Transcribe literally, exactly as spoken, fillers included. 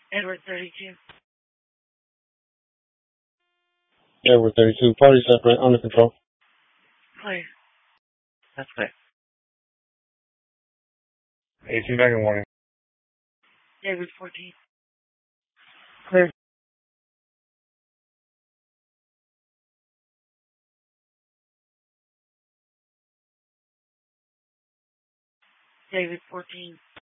Edward thirty-two. Edward thirty-two. Party separate, under control. Clear. That's clear. eighteen back in warning. David fourteen. Clear. David fourteen.